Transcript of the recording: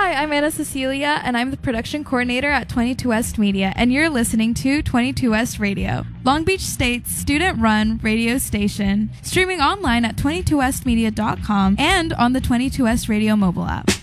Hi, I'm Anna Cecilia, and I'm the production coordinator at 22 West Media, and you're listening to 22 West Radio, Long Beach State's student-run radio station, streaming online at 22westmedia.com and on the 22 West Radio mobile app.